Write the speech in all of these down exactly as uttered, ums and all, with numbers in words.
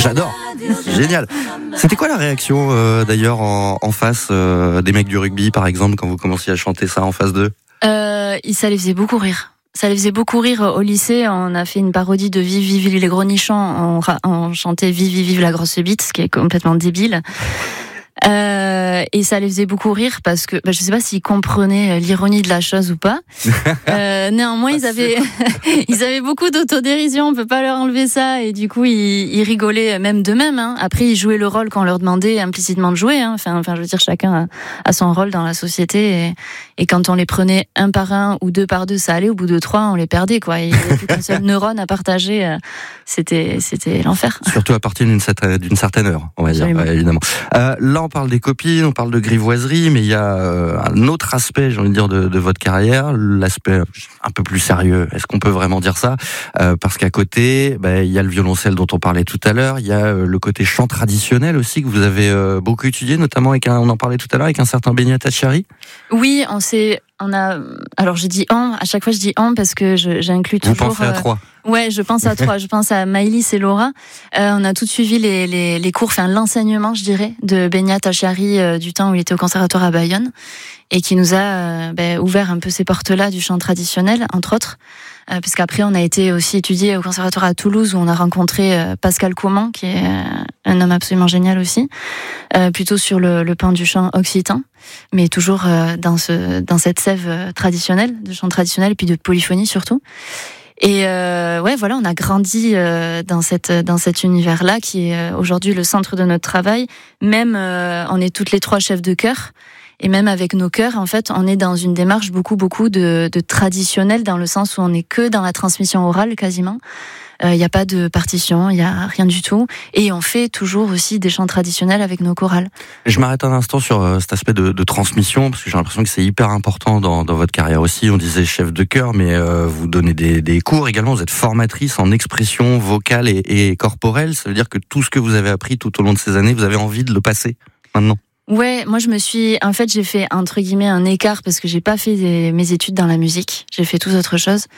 J'adore, génial. C'était quoi la réaction euh, d'ailleurs en, en face euh, des mecs du rugby par exemple quand vous commenciez à chanter ça en face d'eux? euh, Ça les faisait beaucoup rire. Ça les faisait beaucoup rire au lycée. On a fait une parodie de Vive Vive les gros nichons. On, on chantait Vive Vive Vive la grosse bite, ce qui est complètement débile. Euh, et ça les faisait beaucoup rire parce que bah, je sais pas s'ils comprenaient l'ironie de la chose ou pas. Euh, néanmoins, ils avaient ils avaient beaucoup d'autodérision. On peut pas leur enlever ça. Et du coup, ils, ils rigolaient même d'eux-mêmes. Hein. Après, ils jouaient le rôle qu'on leur demandait implicitement de jouer. Hein. Enfin, enfin, je veux dire, chacun a, a son rôle dans la société. Et, et quand on les prenait un par un ou deux par deux, ça allait. Au bout de trois, on les perdait. Quoi. Il n'y avait plus qu'un seul neurone à partager. C'était c'était l'enfer. Surtout à partir d'une certaine, d'une certaine heure, on va dire, ouais, évidemment. Euh, là, on parle des copines, on parle de grivoiserie, mais il y a euh, un autre aspect, j'ai envie de dire, de, de votre carrière, l'aspect un peu plus sérieux. Est-ce qu'on peut vraiment dire ça? euh, Parce qu'à côté, bah, il y a le violoncelle dont on parlait tout à l'heure, il y a euh, le côté chant traditionnel aussi que vous avez euh, beaucoup étudié, notamment avec un, on en parlait tout à l'heure, avec un certain Benyat Achari. Oui, on s'est, on a. Alors j'ai dit on. À chaque fois je dis on parce que je, j'inclus toujours. Vous pensez à trois. Euh, ouais, je pense à trois. Je pense à Maëlys et Laura. Euh, on a tout suivi les, les, les cours, enfin l'enseignement, je dirais, de Benyat Achari euh, du temps où il était au conservatoire à Bayonne et qui nous a euh, ben, ouvert un peu ces portes-là du chant traditionnel, entre autres. Euh, parce qu'après on a été aussi étudié au conservatoire à Toulouse où on a rencontré euh, Pascal Coman qui est euh, un homme absolument génial aussi, euh, plutôt sur le, le pan du chant occitan, mais toujours euh, dans ce dans cette sève traditionnelle, de chant traditionnel et puis de polyphonie surtout. Et euh, ouais, voilà, on a grandi euh, dans cette dans cet univers-là qui est euh, aujourd'hui le centre de notre travail. Même euh, on est toutes les trois chefs de chœur. Et même avec nos chœurs, en fait, on est dans une démarche beaucoup, beaucoup de, de traditionnel, dans le sens où on n'est que dans la transmission orale, quasiment. Il euh, n'y a pas de partition, il n'y a rien du tout. Et on fait toujours aussi des chants traditionnels avec nos chorales. Je m'arrête un instant sur euh, cet aspect de, de transmission, parce que j'ai l'impression que c'est hyper important dans, dans votre carrière aussi. On disait chef de chœur, mais euh, vous donnez des, des cours également. Vous êtes formatrice en expression vocale et, et corporelle. Ça veut dire que tout ce que vous avez appris tout au long de ces années, vous avez envie de le passer maintenant? Ouais, moi je me suis, en fait j'ai fait entre guillemets un écart parce que j'ai pas fait des, mes études dans la musique, j'ai fait tout autre chose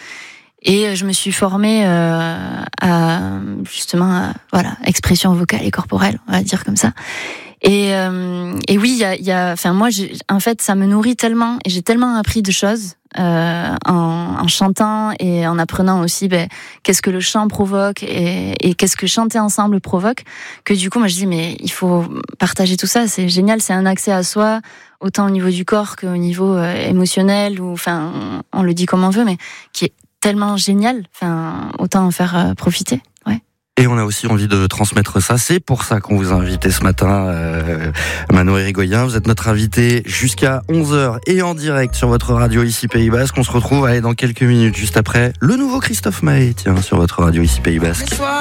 et je me suis formée euh, à justement à, voilà expression vocale et corporelle, on va dire comme ça. Et euh, et oui, il y a, y a, enfin moi j'ai, en fait ça me nourrit tellement et j'ai tellement appris de choses euh, en, en chantant et en apprenant aussi ben, qu'est-ce que le chant provoque et, et qu'est-ce que chanter ensemble provoque, que du coup moi je dis mais il faut partager tout ça, c'est génial, c'est un accès à soi autant au niveau du corps qu'au niveau euh, émotionnel ou enfin on, on le dit comme on veut mais qui est tellement génial, enfin autant en faire euh, profiter. Ouais. Et on a aussi envie de transmettre ça. C'est pour ça qu'on vous a invité ce matin, euh, Manon Irigoyen. Vous êtes notre invité jusqu'à onze heures et en direct sur votre radio ici Pays Basque. On se retrouve allez, dans quelques minutes, juste après le nouveau Christophe Maé, tiens, sur votre radio ici Pays Basque.